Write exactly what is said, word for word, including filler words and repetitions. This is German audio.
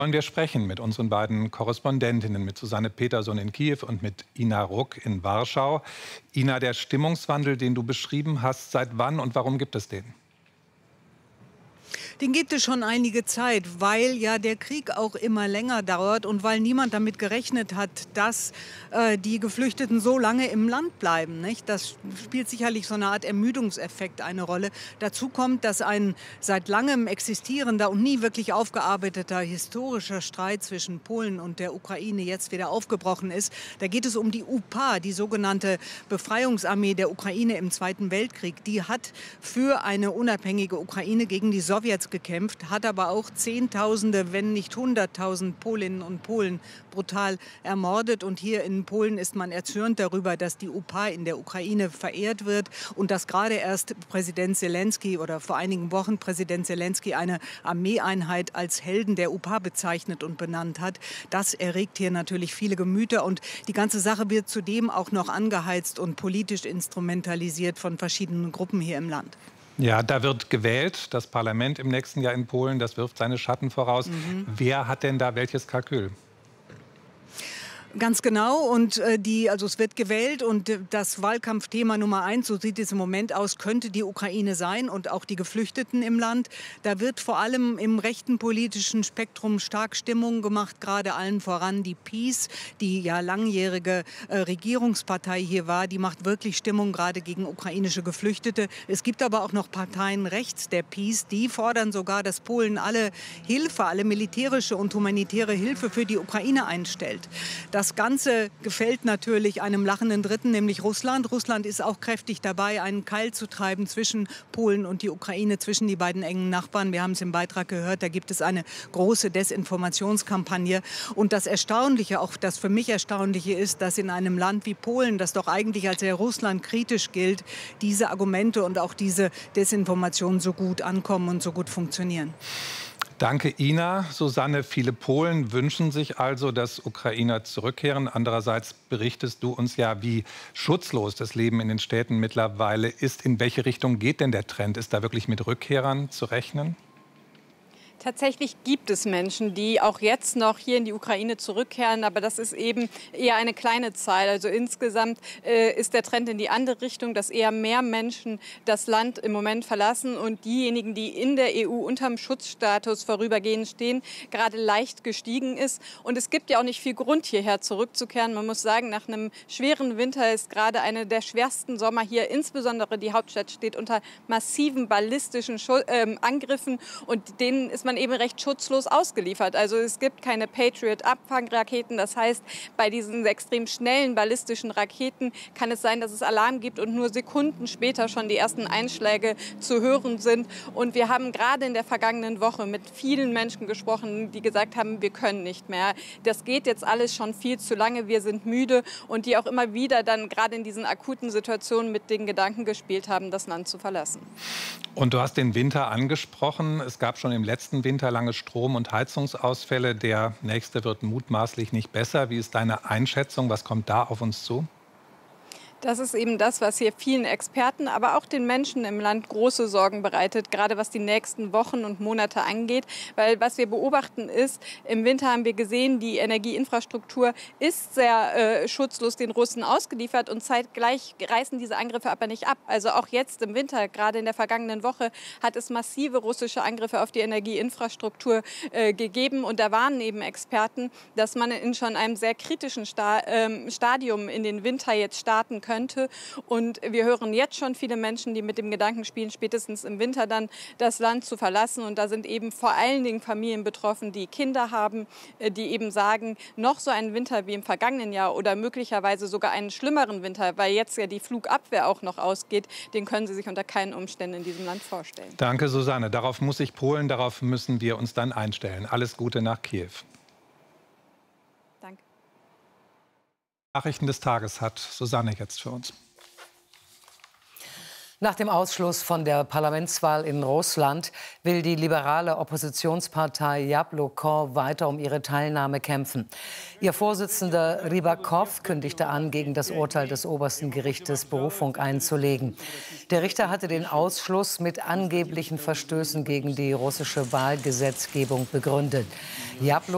Wollen wir sprechen mit unseren beiden Korrespondentinnen, mit Susanne Peterson in Kiew und mit Ina Ruck in Warschau. Ina, der Stimmungswandel, den du beschrieben hast, seit wann und warum gibt es den? Den gibt es schon einige Zeit, weil ja der Krieg auch immer länger dauert und weil niemand damit gerechnet hat, dass äh, die Geflüchteten so lange im Land bleiben. Nicht? Das spielt sicherlich so eine Art Ermüdungseffekt eine Rolle. Dazu kommt, dass ein seit langem existierender und nie wirklich aufgearbeiteter historischer Streit zwischen Polen und der Ukraine jetzt wieder aufgebrochen ist. Da geht es um die U P A, die sogenannte Befreiungsarmee der Ukraine im Zweiten Weltkrieg. Die hat für eine unabhängige Ukraine gegen die Sowjets gekämpft, hat aber auch Zehntausende, wenn nicht Hunderttausend Polinnen und Polen brutal ermordet. Und hier in Polen ist man erzürnt darüber, dass die U P A in der Ukraine verehrt wird und dass gerade erst Präsident Selenskyj oder vor einigen Wochen Präsident Selenskyj eine Armeeeinheit als Helden der U P A bezeichnet und benannt hat. Das erregt hier natürlich viele Gemüter und die ganze Sache wird zudem auch noch angeheizt und politisch instrumentalisiert von verschiedenen Gruppen hier im Land. Ja, da wird gewählt, das Parlament im nächsten Jahr in Polen, das wirft seine Schatten voraus. Mhm. Wer hat denn da welches Kalkül? Ganz genau. Und äh, die, also es wird gewählt und äh, das Wahlkampfthema Nummer eins, so sieht es im Moment aus, könnte die Ukraine sein und auch die Geflüchteten im Land. Da wird vor allem im rechten politischen Spektrum stark Stimmung gemacht, gerade allen voran die PiS, die ja langjährige äh, Regierungspartei hier war. Die macht wirklich Stimmung gerade gegen ukrainische Geflüchtete. Es gibt aber auch noch Parteien rechts der PiS, die fordern sogar, dass Polen alle Hilfe, alle militärische und humanitäre Hilfe für die Ukraine einstellt. Das Das Ganze gefällt natürlich einem lachenden Dritten, nämlich Russland. Russland ist auch kräftig dabei, einen Keil zu treiben zwischen Polen und die Ukraine, zwischen die beiden engen Nachbarn. Wir haben es im Beitrag gehört, da gibt es eine große Desinformationskampagne. Und das Erstaunliche, auch das für mich Erstaunliche ist, dass in einem Land wie Polen, das doch eigentlich als sehr russlandkritisch gilt, diese Argumente und auch diese Desinformation so gut ankommen und so gut funktionieren. Danke, Ina. Susanne, viele Polen wünschen sich also, dass Ukrainer zurückkehren. Andererseits berichtest du uns ja, wie schutzlos das Leben in den Städten mittlerweile ist. In welche Richtung geht denn der Trend? Ist da wirklich mit Rückkehrern zu rechnen? Tatsächlich gibt es Menschen, die auch jetzt noch hier in die Ukraine zurückkehren, aber das ist eben eher eine kleine Zahl. Also insgesamt äh, ist der Trend in die andere Richtung, dass eher mehr Menschen das Land im Moment verlassen und diejenigen, die in der E U unterm Schutzstatus vorübergehend stehen, gerade leicht gestiegen ist. Und es gibt ja auch nicht viel Grund, hierher zurückzukehren. Man muss sagen, nach einem schweren Winter ist gerade eine der schwersten Sommer hier, insbesondere die Hauptstadt steht unter massiven ballistischen Schu- äh, Angriffen und denen ist man eben recht schutzlos ausgeliefert. Also es gibt keine Patriot-Abfangraketen. Das heißt, bei diesen extrem schnellen ballistischen Raketen kann es sein, dass es Alarm gibt und nur Sekunden später schon die ersten Einschläge zu hören sind. Und wir haben gerade in der vergangenen Woche mit vielen Menschen gesprochen, die gesagt haben, wir können nicht mehr. Das geht jetzt alles schon viel zu lange. Wir sind müde und die auch immer wieder dann gerade in diesen akuten Situationen mit den Gedanken gespielt haben, das Land zu verlassen. Und du hast den Winter angesprochen. Es gab schon im letzten Winter lange Strom- und Heizungsausfälle. Der nächste wird mutmaßlich nicht besser. Wie ist deine Einschätzung? Was kommt da auf uns zu? Das ist eben das, was hier vielen Experten, aber auch den Menschen im Land große Sorgen bereitet, gerade was die nächsten Wochen und Monate angeht. Weil was wir beobachten ist, im Winter haben wir gesehen, die Energieinfrastruktur ist sehr äh, schutzlos den Russen ausgeliefert und zeitgleich reißen diese Angriffe aber nicht ab. Also auch jetzt im Winter, gerade in der vergangenen Woche, hat es massive russische Angriffe auf die Energieinfrastruktur äh, gegeben. Und da warnen eben Experten, dass man in schon einem sehr kritischen Sta ähm, Stadium in den Winter jetzt starten könnte. Könnte. Und wir hören jetzt schon viele Menschen, die mit dem Gedanken spielen, spätestens im Winter dann das Land zu verlassen. Und da sind eben vor allen Dingen Familien betroffen, die Kinder haben, die eben sagen, noch so einen Winter wie im vergangenen Jahr oder möglicherweise sogar einen schlimmeren Winter, weil jetzt ja die Flugabwehr auch noch ausgeht, den können sie sich unter keinen Umständen in diesem Land vorstellen. Danke, Susanne. Darauf muss sich Polen, darauf müssen wir uns dann einstellen. Alles Gute nach Kiew. Danke. Nachrichten des Tages hat Susanne jetzt für uns. Nach dem Ausschluss von der Parlamentswahl in Russland will die liberale Oppositionspartei Jabloko weiter um ihre Teilnahme kämpfen. Ihr Vorsitzender Rybakow kündigte an, gegen das Urteil des obersten Gerichtes Berufung einzulegen. Der Richter hatte den Ausschluss mit angeblichen Verstößen gegen die russische Wahlgesetzgebung begründet. Jabloko